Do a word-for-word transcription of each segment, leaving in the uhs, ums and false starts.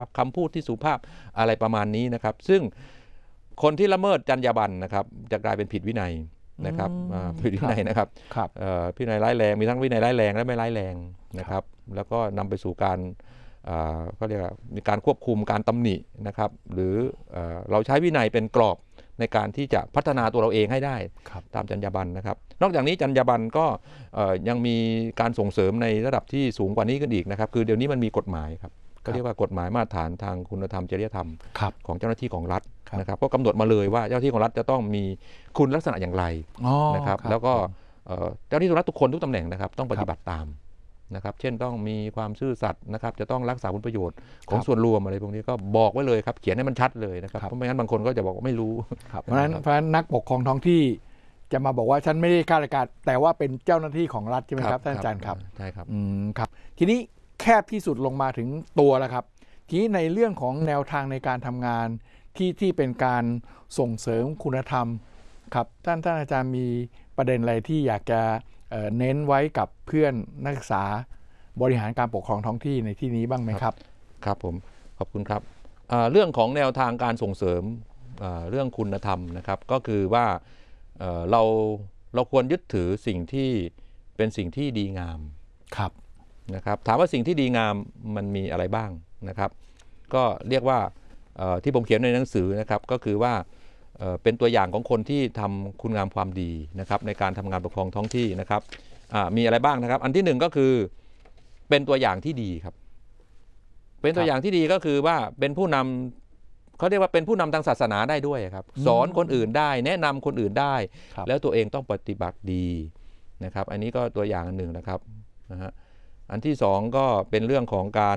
คำพูดที่สุภาพอะไรประมาณนี้นะครับซึ่งคนที่ละเมิดจรรยาบรรณนะครับจะกลายเป็นผิดวินัยนะครับผิดวินัยนะครับผิดวินัยร้ายแรงมีทั้งวินัยร้ายแรงและไม่ร้ายแรงนะครับแล้วก็นำไปสู่การเขาเรียกว่ามีการควบคุมการตำหนินะครับหรือเราใช้วินัยเป็นกรอบในการที่จะพัฒนาตัวเราเองให้ได้ตามจรรยาบรรณนะครับนอกจากนี้จรรยาบรรณก็ยังมีการส่งเสริมในระดับที่สูงกว่านี้กันอีกนะครับคือเดี๋ยวนี้มันมีกฎหมายครับก็เรียกว่ากฎหมายมาตรฐานทางคุณธรรมจริยธรรมของเจ้าหน้าที่ของรัฐนะครับก็กำหนดมาเลยว่าเจ้าหน้าที่ของรัฐจะต้องมีคุณลักษณะอย่างไรนะครับแล้วก็เจ้าหน้าที่ของรัฐทุกคนทุกตำแหน่งนะครับต้องปฏิบัติตามนะครับเช่นต้องมีความซื่อสัตย์นะครับจะต้องรักษาผลประโยชน์ของส่วนรวมอะไรพวกนี้ก็บอกไว้เลยครับเขียนให้มันชัดเลยนะครับเพราะไม่งั้นบางคนก็จะบอกว่าไม่รู้เพราะฉะนั้นเพราะฉะนั้นนักปกครองท้องที่จะมาบอกว่าฉันไม่ได้ข้าราชการแต่ว่าเป็นเจ้าหน้าที่ของรัฐใช่ไหมครับท่านอาจารย์ครับใช่ครับอืมครับทีนี้แคบที่สุดลงมาถึงตัวแล้วครับทีนี้ในเรื่องของแนวทางในการทำงานที่ที่เป็นการส่งเสริมคุณธรรมครับท่านท่านอาจารย์มีประเด็นอะไรที่อยากจะเน้นไว้กับเพื่อนนักศึกษาบริหารการปกครองท้องที่ในที่นี้บ้างไหมครับครับผมขอบคุณครับเรื่องของแนวทางการส่งเสริมเรื่องคุณธรรมนะครับก็คือว่าเราเราควรยึดถือสิ่งที่เป็นสิ่งที่ดีงามครับนะครับถามว่าสิ่งที่ดีงามมันมีอะไรบ้างนะครับก็เรียกว่าที่ผมเขียนในหนังสือนะครับก็คือว่าเป็นตัวอย่างของคนที่ทำคุณงามความดีนะครับในการทำงานปกครองท้องที่นะครับมีอะไรบ้างนะครับอันที่หนึ่งก็คือเป็นตัวอย่างที่ดีครับเป็นตัวอย่างที่ดีก็คือว่าเป็นผู้นำเขาเรียกว่าเป็นผู้นำทางศาสนาได้ด้วยครับสอนคนอื่นได้แนะนำคนอื่นได้แล้วตัวเองต้องปฏิบัติดีนะครับอันนี้ก็ตัวอย่างอันหนึ่งนะครับนะฮะอันที่สองก็เป็นเรื่องของการ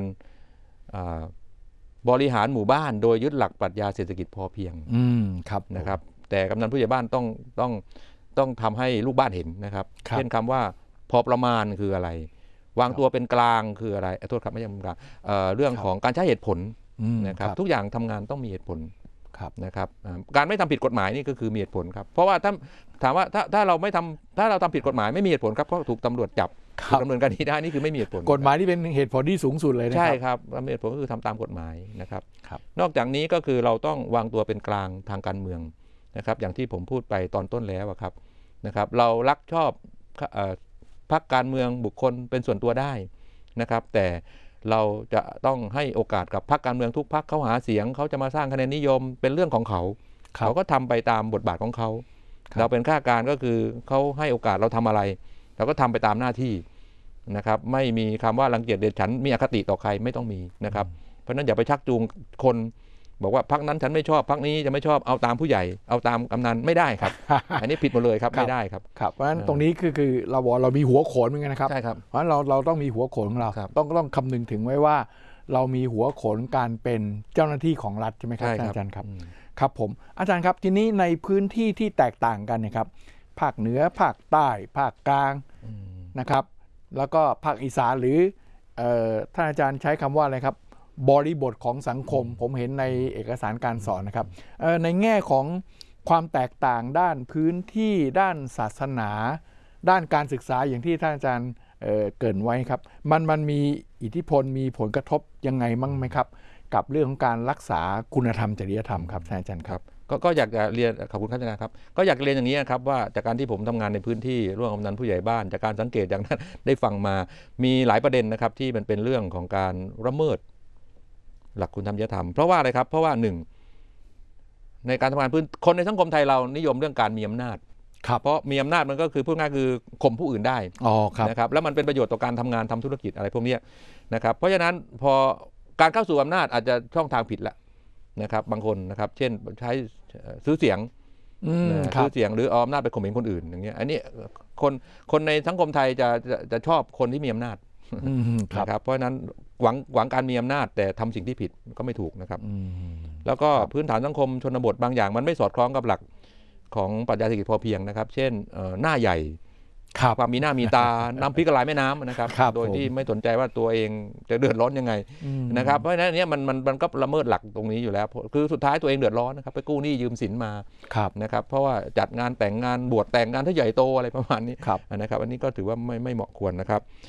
บริหารหมู่บ้านโดยยึดหลักปรัชญาเศรษฐกิจพอเพียงนะครับแต่กำนันผู้ใหญ่บ้านต้องต้องต้องทำให้ลูกบ้านเห็นนะครับเช่นคำว่าพอประมาณคืออะไรวางตัวเป็นกลางคืออะไรโทษครับไม่ใช่เป็นกลางเรื่องของการใช้เหตุผลนะครับทุกอย่างทำงานต้องมีเหตุผลนะครับการไม่ทำผิดกฎหมายนี่ก็คือมีเหตุผลครับเพราะว่าถ้าถามว่าถ้าถ้าเราไม่ทำถ้าเราทำผิดกฎหมายไม่มีเหตุผลครับเพราะถูกตำรวจจับดำเนินคดีได้นี่คือไม่มีเหตุผลกฎหมายที่เป็นเหตุผลที่สูงสุดเลยนะครับใช่ครับเหตุผลก็คือทำตามกฎหมายนะครับนอกจากนี้ก็คือเราต้องวางตัวเป็นกลางทางการเมืองนะครับอย่างที่ผมพูดไปตอนต้นแล้วครับนะครับเรารักชอบพรรคการเมืองบุคคลเป็นส่วนตัวได้นะครับแต่เราจะต้องให้โอกาสกับพรรคการเมืองทุกพรรคเขาหาเสียงเขาจะมาสร้างคะแนนนิยมเป็นเรื่องของเขาเขาก็ทำไปตามบทบาทของเขาเราเป็นข้าราชการก็คือเขาให้โอกาสเราทำอะไรเราก็ทำไปตามหน้าที่นะครับไม่มีคำว่ารังเกียจเดชฉันมีอคติต่อใครไม่ต้องมีนะครับเพราะนั้นอย่าไปชักจูงคนบอกว่าพรรคนั้นฉันไม่ชอบพรรคนี้จะไม่ชอบเอาตามผู้ใหญ่เอาตามกำนันไม่ได้ครับ อันนี้ผิดหมดเลยครับไม่ได้ครับครับเพราะฉะนั้นตรงนี้คือคือเราบอกเรามีหัวโขนเหมือนกันนะครับใช่ครับเพราะฉะนั้นเราเราต้องมีหัวโขนของเราต้องต้องคำนึงถึงไว้ว่าเรามีหัวโขนการเป็นเจ้าหน้าที่ของรัฐใช่ไหมครับอาจารย์ครับครับผมอาจารย์ครับทีนี้ในพื้นที่ที่แตกต่างกันนะครับภาคเหนือภาคใต้ภาคกลางนะครับแล้วก็ภาคอีสานหรือท่านอาจารย์ใช้คำว่าอะไรครับบริบทของสังคมผมเห็นในเอกสารการสอนนะครับในแง่ของความแตกต่างด้านพื้นที่ด้านศาสนาด้านการศึกษาอย่างที่ท่านอาจารย์เอ่อเกริ่นไว้ครับมันมันมีอิทธิพลมีผลกระทบยังไงมั้งไหมครับกับเรื่องของการรักษาคุณธรรมจริยธรรมครับท่านอาจารย์ครับก็ก็อยากจะเรียนขอบคุณท่านอาจารย์ครับก็อยากเรียนอย่างนี้ครับว่าจากการที่ผมทำงานในพื้นที่ร่วมกับกำนันผู้ใหญ่บ้านจากการสังเกตอย่างนั้นได้ฟังมามีหลายประเด็นนะครับที่มันเป็นเรื่องของการละเมิดหลักคุณธรรมจริยธรรมเพราะว่าอะไรครับเพราะว่าหนึ่งในการทำงานพื้นคนในสังคมไทยเรานิยมเรื่องการมีอำนาจเพราะมีอำนาจมันก็คือพูดง่ายคือข่มผู้อื่นได้นะครับแล้วมันเป็นประโยชน์ต่อการทำงานทำธุรกิจอะไรพวกนี้นะครับเพราะฉะนั้นพอการเข้าสู่อำนาจอาจจะช่องทางผิดละนะครับบางคนนะครับเช่นใช้ซื้อเสียงซื้อเสียงหรือเอาอำนาจไปข่มเหงคนอื่นอย่างเงี้ยอันนี้คนคนในสังคมไทยจะจะจะชอบคนที่มีอำนาจนะครับเพราะฉะนั้นหวังหวังการมีอำนาจแต่ทำสิ่งที่ผิดก็ไม่ถูกนะครับแล้วก็พื้นฐานสังคมชนบทบางอย่างมันไม่สอดคล้องกับหลักของปรัชญาเศรษฐกิจพอเพียงนะครับเช่นหน้าใหญ่ความมีหน้ามีตาน้ำพริกละลายแม่น้ำนะครับโดยที่ไม่สนใจว่าตัวเองจะเดือดร้อนยังไงนะครับเพราะฉะนั้นเนี่ยมันมันมันก็ละเมิดหลักตรงนี้อยู่แล้วคือสุดท้ายตัวเองเดือดร้อนนะครับไปกู้หนี้ยืมสินมานะครับเพราะว่าจัดงานแต่งงานบวชแต่งงานที่ใหญ่โตอะไรประมาณนี้นะครับอันนี้ก็ถือว่าไม่ไม่เหมาะควรนะครับ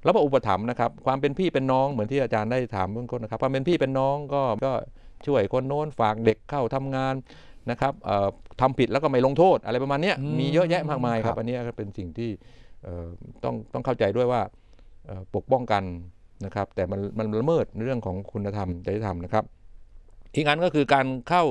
ระบบอุปถัมภ์นะครับความเป็นพี่เป็นน้องเหมือนที่อาจารย์ได้ถามเบื้องต้นนะครับความเป็นพี่เป็นน้องก็ก็ช่วยคนโน้นฝากเด็กเข้าทำงานนะครับทำผิดแล้วก็ไม่ลงโทษอะไรประมาณนี้มีเยอะแยะมากมายครับอันนี้เป็นสิ่งที่ต้องต้องเข้าใจด้วยว่าปกป้องกันนะครับแต่มันมันละเมิดในเรื่องของคุณธรรมจริยธรรมนะครับอีกอันก็คือการเข้า